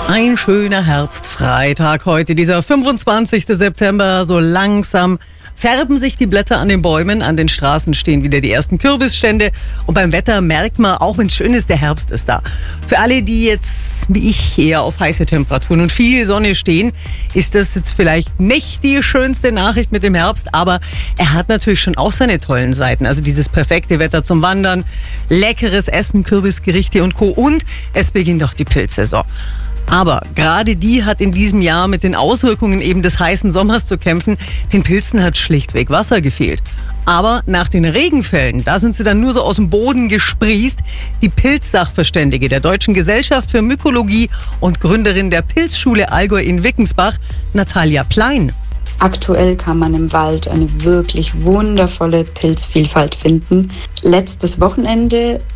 Ein schöner Herbstfreitag heute, dieser 25. September. So langsam färben sich die Blätter an den Bäumen, an den Straßen stehen wieder die ersten Kürbisstände und beim Wetter merkt man, auch wenn es schön ist, der Herbst ist da. Für alle, die jetzt, wie ich, eher auf heiße Temperaturen und viel Sonne stehen, ist das jetzt vielleicht nicht die schönste Nachricht mit dem Herbst, aber er hat natürlich schon auch seine tollen Seiten. Also dieses perfekte Wetter zum Wandern, leckeres Essen, Kürbisgerichte und Co. Und es beginnt auch die Pilzsaison. Aber gerade die hat in diesem Jahr mit den Auswirkungen eben des heißen Sommers zu kämpfen. Den Pilzen hat schlichtweg Wasser gefehlt. Aber nach den Regenfällen, da sind sie dann nur so aus dem Boden gesprießt. Die Pilzsachverständige der Deutschen Gesellschaft für Mykologie und Gründerin der Pilzschule Allgäu in Wickensbach, Natalia Plein. Aktuell kann man im Wald eine wirklich wundervolle Pilzvielfalt finden. Letztes Wochenende